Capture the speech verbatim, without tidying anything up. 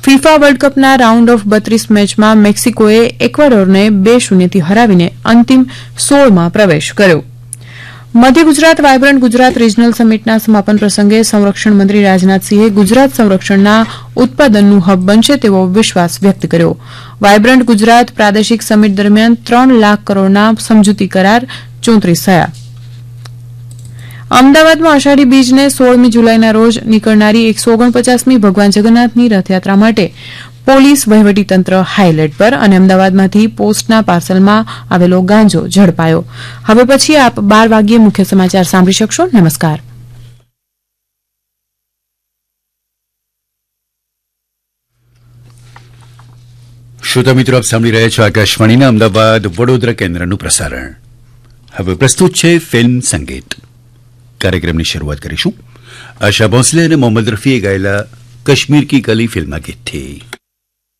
FIFA world કપના round of બત્રીસ મેચમાં મેક્સિકોએ એક્વાડોરને બે શૂન્યથી હરાવીને અંતિમ સોળમાં પ્રવેશ કર્યો. મધ્ય ગુજરાત વાયબ્રન્ટ ગુજરાત રીજનલ સમિટના સમાપન પ્રસંગે સંરક્ષણ મંત્રી રાજનાથસિંહે ગુજરાત સંરક્ષણના ઉત્પાદનનું હબ બનશે તેવો વિશ્વાસ વ્યક્ત કર્યો. વાયબ્રન્ટ ગુજરાત પ્રાદેશિક સમિટ દરમિયાન ત્રણ લાખ કરોડના સમજૂતી કરાર ચોત્રીસ થયા. અમદાવાદમાં અષાઢી બીજને સોળમી જુલાઈના રોજ નીકળનારી એકસો ઓગણપચાસમી ભગવાન જગન્નાથની રથયાત્રા માટે પોલીસ વહીવટીતંત્ર હાઈએલર્ટ પર અને અમદાવાદમાંથી પોસ્ટના પાર્સલમાં આવેલો ગાંજો ઝડપાયો. હવે પછી આપ બાર વાગ્યે મુખ્ય સમાચાર સાંભળી શકશો. નમસ્કાર. શ્રોતા મિત્રો, આપ સાંભળી રહ્યા છો આકાશવાણીના અમદાવાદ વડોદરા કેન્દ્રનું પ્રસારણ. હવે પ્રસ્તુત છે ફિલ્મ સંગીત. કાર્યક્રમની શરૂઆત કરીશું આશા ભોંસલે અને મોહમ્મદ રફીએ ગાયેલા કશ્મીર કી કલી ફિલ્મના ગીતથી.